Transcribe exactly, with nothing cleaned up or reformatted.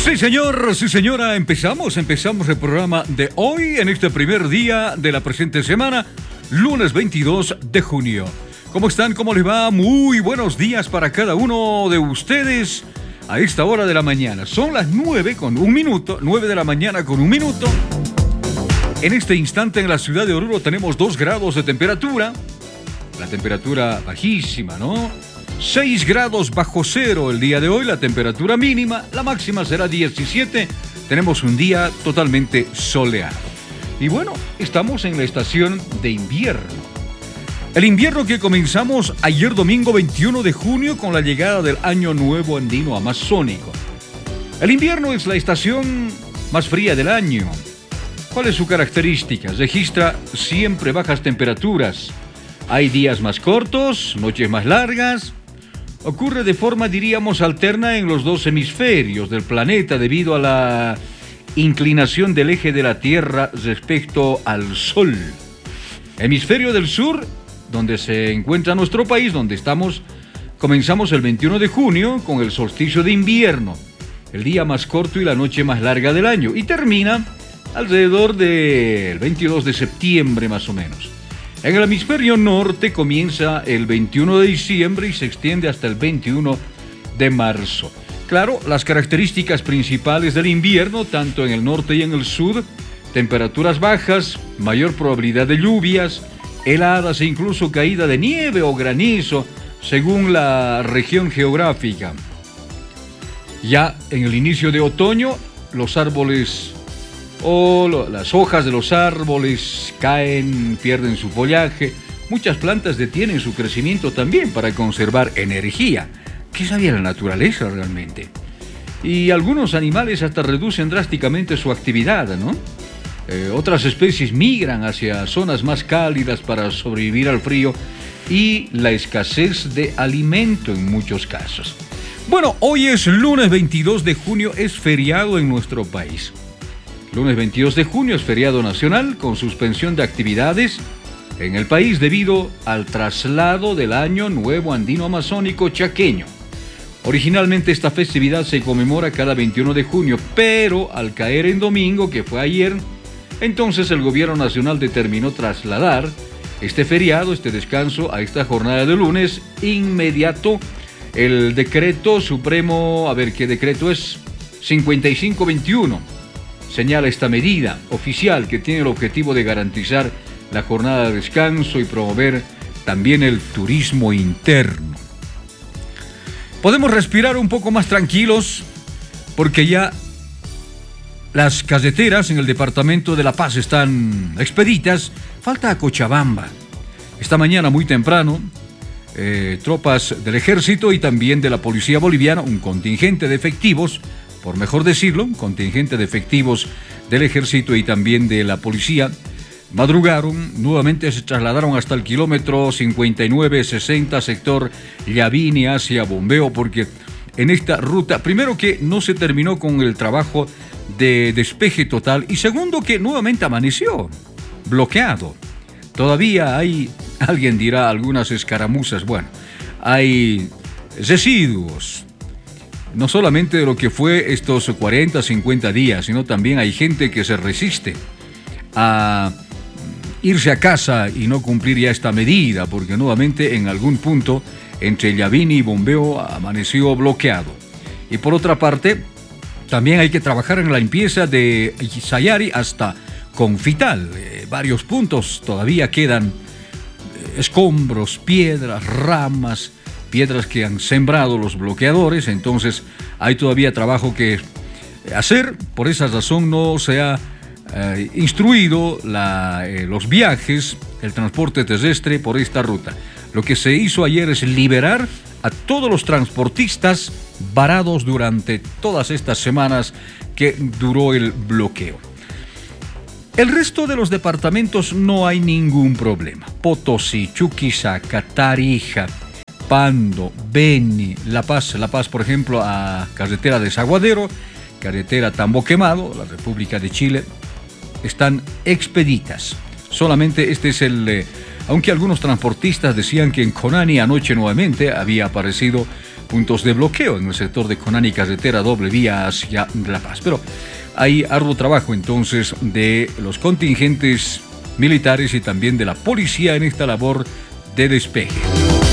Sí, señor, sí, señora, empezamos, empezamos el programa de hoy en este primer día de la presente semana, lunes veintidós de junio. ¿Cómo están? ¿Cómo les va? Muy buenos días para cada uno de ustedes a esta hora de la mañana. Son las nueve con un minuto, nueve de la mañana con un minuto. En este instante en la ciudad de Oruro tenemos dos grados de temperatura. La temperatura bajísima, ¿no? seis grados bajo cero el día de hoy, la temperatura mínima, la máxima será diecisiete. Tenemos un día totalmente soleado. Y bueno, estamos en la estación de invierno. El invierno que comenzamos ayer domingo veintiuno de junio con la llegada del Año Nuevo Andino Amazónico. El invierno es la estación más fría del año. ¿Cuál es su característica? Registra siempre bajas temperaturas. Hay días más cortos, noches más largas. Ocurre de forma, diríamos, alterna en los dos hemisferios del planeta debido a la inclinación del eje de la Tierra respecto al Sol. Hemisferio del sur, donde se encuentra nuestro país, donde estamos, comenzamos el veintiuno de junio con el solsticio de invierno, el día más corto y la noche más larga del año, y termina alrededor del veintidós de septiembre más o menos. En el hemisferio norte comienza el veintiuno de diciembre y se extiende hasta el veintiuno de marzo. Claro, las características principales del invierno, tanto en el norte y en el sur, temperaturas bajas, mayor probabilidad de lluvias, heladas e incluso caída de nieve o granizo, según la región geográfica. Ya en el inicio de otoño, los árboles o lo, las hojas de los árboles caen, pierden su follaje. Muchas plantas detienen su crecimiento también para conservar energía. ¿Qué sabía la naturaleza realmente? Y algunos animales hasta reducen drásticamente su actividad, ¿no? Eh, otras especies migran hacia zonas más cálidas para sobrevivir al frío y la escasez de alimento en muchos casos. Bueno, hoy es lunes veintidós de junio, es feriado en nuestro país. Lunes veintidós de junio es feriado nacional con suspensión de actividades en el país debido al traslado del Año Nuevo Andino Amazónico Chaqueño. Originalmente esta festividad se conmemora cada veintiuno de junio, pero al caer en domingo, que fue ayer, entonces el gobierno nacional determinó trasladar este feriado, este descanso, a esta jornada de lunes inmediato. El decreto supremo, a ver qué decreto es, cincuenta y cinco veintiuno. Señala esta medida oficial que tiene el objetivo de garantizar la jornada de descanso y promover también el turismo interno. Podemos respirar un poco más tranquilos porque ya las carreteras en el departamento de La Paz están expeditas. Falta a Cochabamba. Esta mañana muy temprano, eh, tropas del ejército y también de la policía boliviana, un contingente de efectivos, por mejor decirlo, un contingente de efectivos del ejército y también de la policía, madrugaron, nuevamente se trasladaron hasta el kilómetro cincuenta y nueve sesenta, sector Llavini hacia Bombeo, porque en esta ruta, primero que no se terminó con el trabajo de despeje total, y segundo que nuevamente amaneció bloqueado. Todavía hay, alguien dirá, algunas escaramuzas, bueno, hay residuos, no solamente de lo que fue estos cuarenta, cincuenta días, sino también hay gente que se resiste a irse a casa y no cumplir ya esta medida, porque nuevamente en algún punto entre Llavini y Bombeo amaneció bloqueado. Y por otra parte, también hay que trabajar en la limpieza de Sayari hasta Confital. Eh, varios puntos todavía quedan eh, escombros, piedras, ramas, piedras que han sembrado los bloqueadores, entonces hay todavía trabajo que hacer. Por esa razón no se ha eh, instruido la, eh, los viajes, el transporte terrestre por esta ruta. Lo que se hizo ayer es liberar a todos los transportistas varados durante todas estas semanas que duró el bloqueo. El resto de los departamentos no hay ningún problema. Potosí, Chuquisaca, Tarija, Pando, Beni, La Paz, La Paz, por ejemplo, a carretera de Desaguadero, carretera Tambo Quemado, la República de Chile, están expeditas. Solamente este es el... Eh, aunque algunos transportistas decían que en Conani anoche nuevamente había aparecido puntos de bloqueo en el sector de Conani, carretera doble vía hacia La Paz. Pero hay arduo trabajo entonces de los contingentes militares y también de la policía en esta labor de despeje.